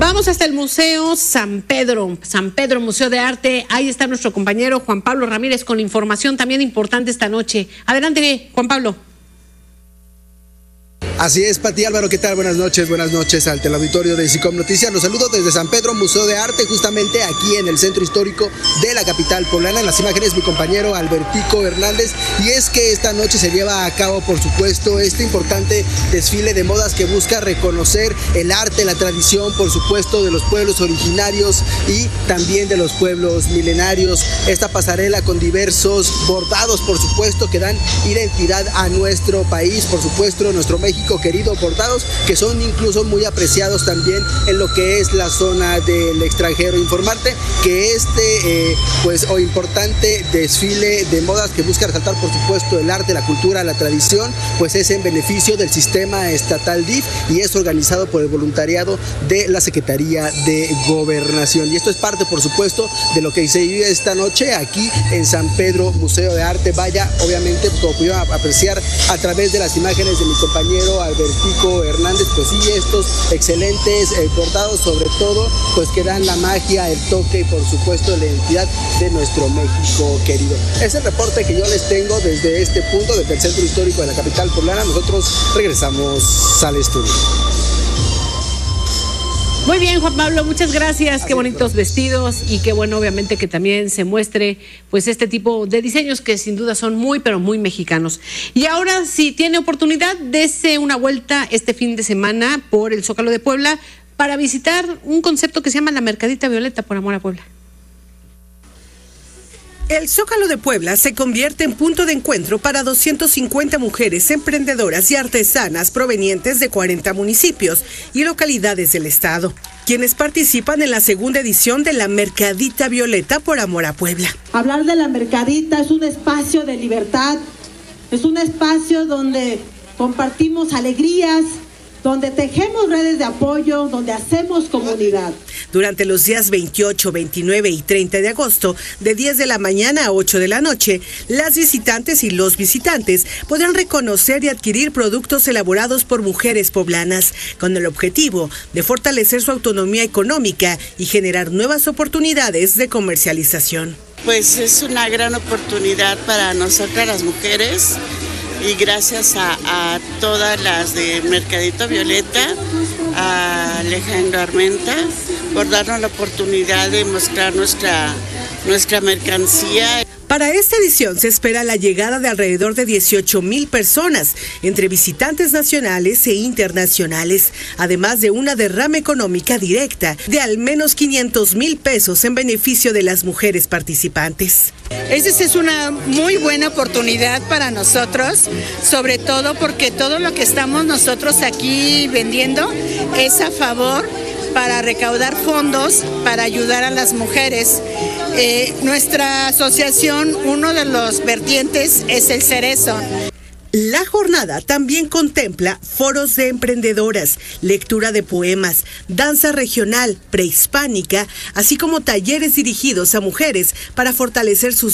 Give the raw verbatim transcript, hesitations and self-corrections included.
Vamos hasta el Museo San Pedro, San Pedro Museo de Arte. Ahí está nuestro compañero Juan Pablo Ramírez con información también importante esta noche. Adelante, Juan Pablo. Así es, Pati. Álvaro, ¿qué tal? Buenas noches, buenas noches al teleauditorio de SICOM Noticias. Los saludo desde San Pedro, Museo de Arte, justamente aquí en el centro histórico de la capital poblana. En las imágenes, mi compañero Albertico Hernández. Y es que esta noche se lleva a cabo, por supuesto, este importante desfile de modas que busca reconocer el arte, la tradición, por supuesto, de los pueblos originarios y también de los pueblos milenarios. Esta pasarela con diversos bordados, por supuesto, que dan identidad a nuestro país, por supuesto, nuestro México querido, bordados que son incluso muy apreciados también en lo que es la zona del extranjero. Informarte que este eh, pues o importante desfile de modas que busca resaltar, por supuesto, el arte, la cultura, la tradición, pues es en beneficio del sistema estatal D I F y es organizado por el voluntariado de la Secretaría de Gobernación. Y esto es parte, por supuesto, de lo que se vive esta noche aquí en San Pedro Museo de Arte. Vaya, obviamente, como pudieron apreciar a través de las imágenes de mi compañero Albertico Hernández, pues sí, estos excelentes eh, bordados, sobre todo, pues que dan la magia, el toque y por supuesto la identidad de nuestro México querido. Es el reporte que yo les tengo desde este punto, desde el centro histórico de la capital poblana. Nosotros regresamos al estudio. Muy bien, Juan Pablo, muchas gracias. Qué bonitos vestidos y qué bueno, obviamente, que también se muestre pues este tipo de diseños que sin duda son muy, pero muy mexicanos. Y ahora, si tiene oportunidad, dése una vuelta este fin de semana por el Zócalo de Puebla para visitar un concepto que se llama la Mercadita Violeta por amor a Puebla. El Zócalo de Puebla se convierte en punto de encuentro para doscientas cincuenta mujeres emprendedoras y artesanas provenientes de cuarenta municipios y localidades del estado, quienes participan en la segunda edición de la Mercadita Violeta por amor a Puebla. Hablar de la Mercadita es un espacio de libertad, es un espacio donde compartimos alegrías, donde tejemos redes de apoyo, donde hacemos comunidad. Durante los días veintiocho, veintinueve y treinta de agosto, de diez de la mañana a ocho de la noche, las visitantes y los visitantes podrán reconocer y adquirir productos elaborados por mujeres poblanas, con el objetivo de fortalecer su autonomía económica y generar nuevas oportunidades de comercialización. Pues es una gran oportunidad para nosotras las mujeres, y gracias a, a todas las de Mercadito Violeta, a Alejandro Armenta, por darnos la oportunidad de mostrar nuestra, nuestra mercancía. Para esta edición se espera la llegada de alrededor de dieciocho mil personas, entre visitantes nacionales e internacionales, además de una derrama económica directa de al menos quinientos mil pesos en beneficio de las mujeres participantes. Esa es una muy buena oportunidad para nosotros, sobre todo porque todo lo que estamos nosotros aquí vendiendo es a favor para recaudar fondos para ayudar a las mujeres. Eh, nuestra asociación, uno de los vertientes es el cerezo. La jornada también contempla foros de emprendedoras, lectura de poemas, danza regional, prehispánica, así como talleres dirigidos a mujeres para fortalecer sus